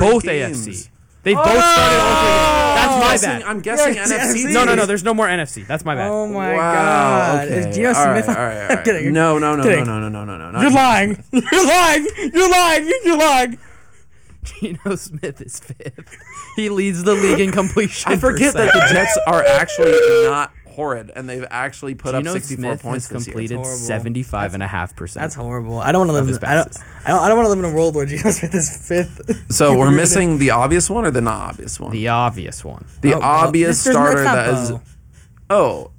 both games. AFC. They both started all 3 games. That's my bad. I'm guessing Yes, NFC. No. There's no more NFC. That's my bad. Oh my Wow. God! Okay. Is Geno All right, Smith? all right. I'm kidding. No. Kidding. Not You're lying. You're lying. You're lying. You're lying. Geno Smith is 5th. He leads the league in completion. I forget that the Jets are actually not horrid, and they've actually put Geno up 64 Smith points has this year. completed 75.5%. That's horrible. I don't want to live. his I don't want to live in a world where Geno Smith is 5th. So we're missing the obvious one or the not obvious one? The obvious one. The well, obvious there's starter not that is. Bo. Oh.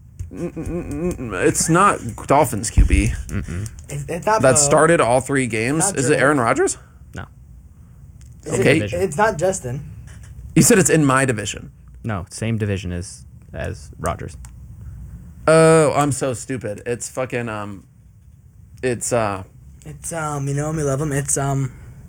It's not Dolphins QB It's not that Bo. started all 3 games. Not Is it Drew. Aaron Rodgers? No. Okay. It's not Justin. You said it's in my division. No, same division as Rodgers. Oh, I'm so stupid. It's fucking it's It's you know him, you love him. It's Am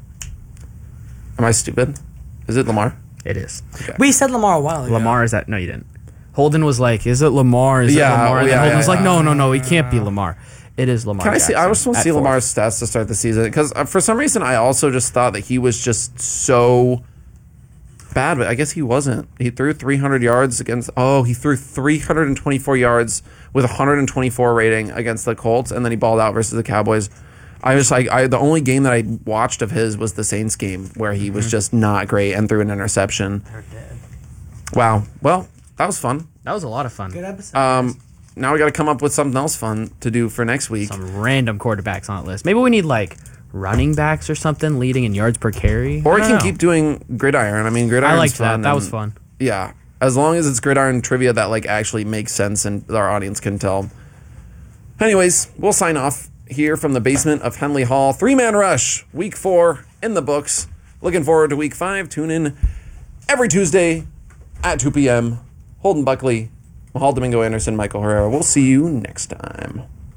I stupid? Is it Lamar? It is. Okay. We said Lamar a while ago. Lamar is that? No, you didn't. Holden was like, "Is it Lamar? Is Yeah, it Lamar?" And yeah, then Holden was yeah, like, "No, he can't be Lamar. It is Lamar." Can I see? I just want to at see 4th. Lamar's stats to start the season because for some reason I also just thought that he was just so bad, but I guess he wasn't. He threw 300 yards against. Oh, he threw 324 yards with 124 rating against the Colts, and then he balled out versus the Cowboys. I was like, the only game that I watched of his was the Saints game where he was just not great and threw an interception. Wow. Well, that was fun. That was a lot of fun. Good episode. Now we got to come up with something else fun to do for next week. Some random quarterbacks on the list. Maybe we need like running backs or something leading in yards per carry. Or we I can don't know. keep doing gridiron. I mean, gridiron's I liked fun. that. That was and- fun. Yeah. As long as it's gridiron trivia that like actually makes sense and our audience can tell. Anyways, we'll sign off here from the basement of Henley Hall. 3-man rush, week 4 in the books. Looking forward to week 5. Tune in every Tuesday at 2 p.m. Holden Buckley, Mahal Domingo Anderson, Michael Herrera. We'll see you next time.